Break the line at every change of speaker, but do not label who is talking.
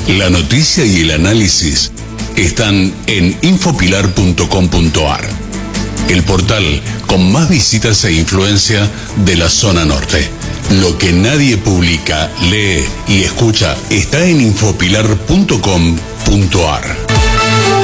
La noticia y el análisis están en infopilar.com.ar, el portal con más visitas e influencia de la zona norte. Lo que nadie publica, lee y escucha está en infopilar.com.ar.